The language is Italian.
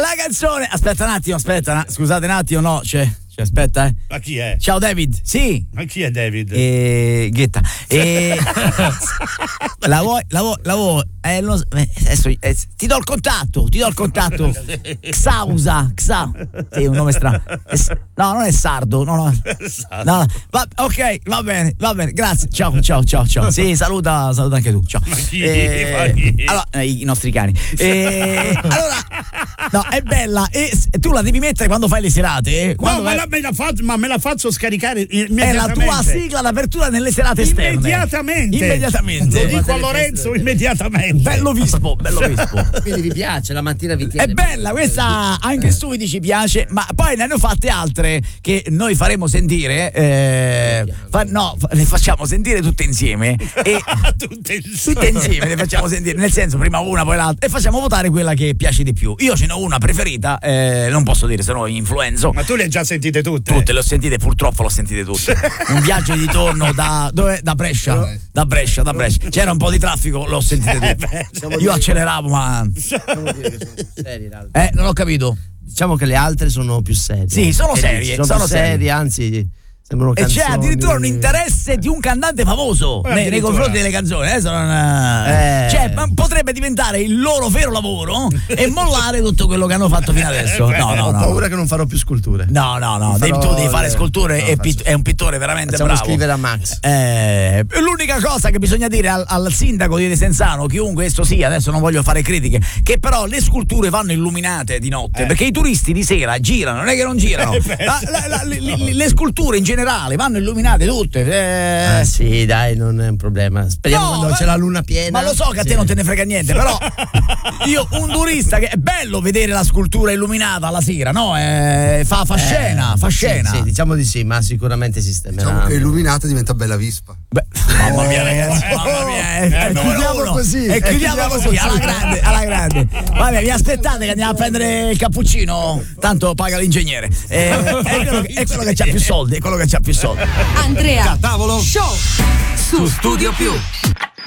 La canzone. Aspetta un attimo, scusate un attimo, no, aspetta, Ma chi è? Ciao David, sì. Ma chi è David? Ghetta. La vuoi? Adesso, ti do il contatto. Xausa. Sì, un nome strano. No, non è sardo. No. Ok, va bene, grazie. Ciao. Sì, saluta anche tu. Ciao. Ma chi? Allora, i nostri cani. Allora, no, è bella. E tu la devi mettere quando fai le serate? No, me la faccio scaricare immediatamente. È la tua sigla d'apertura nelle serate esterne. Immediatamente. Lo dico a Lorenzo immediatamente. Bello vispo. Quindi vi piace, la mattina vi tiene. È bella questa, anche Stupidi ci piace, ma poi ne hanno fatte altre che noi faremo sentire. Le facciamo sentire tutte insieme. Tutte insieme le facciamo sentire, nel senso, prima una, poi l'altra, e facciamo votare quella che piace di più. Io ce n'ho una preferita, non posso dire, se no influenzo. Ma tu le hai già sentite tutte? Tutte le ho sentite, purtroppo le ho sentite tutte. Un viaggio di ritorno da Brescia. Da Brescia. C'era un po' di traffico, l'ho sentite tutte. Io acceleravo, ma non ho capito. Diciamo che le altre sono più serie. Sì, sono serie. Sono serie, anzi sembrano canzoni. E c'è addirittura un interesse di un cantante famoso nei confronti delle canzoni. Cioè, potrebbe diventare il loro vero lavoro e mollare tutto quello che hanno fatto fino adesso. Ho paura che non farò più sculture. No. Tu devi fare sculture. È un pittore veramente bravo. Scrivere a Max. L'unica cosa che bisogna dire al sindaco di Desenzano, chiunque esso sia, adesso non voglio fare critiche, che però le sculture vanno illuminate di notte, perché i turisti di sera girano, non è che non girano. Le sculture in generale vanno illuminate tutte. Sì, dai, non è un problema. Speriamo quando c'è la luna piena. Ma lo so che a te non te ne frega niente, però io, un turista, che è bello vedere la scultura illuminata alla sera, no? Fa scena. Sì, diciamo di sì, ma sicuramente sistemerà. Diciamo che illuminata diventa bella vispa. Mamma mia, ragazzi, chiudiamo così. E chiudiamo così, alla grande. Vabbè, vi aspettate che andiamo a prendere il cappuccino? Tanto paga l'ingegnere. È quello che c'ha più soldi, Andrea Tavolo Show su Studio Più.